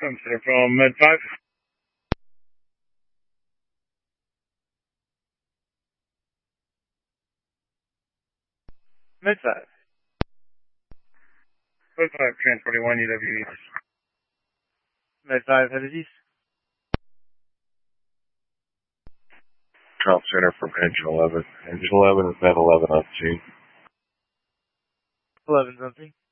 Center from Med 5. Med 5. Med 5, transporting 1 UW East. Med 5 headed east. Trump Center from Engine 11. Engine 11 is Med 11 on scene. 11 something.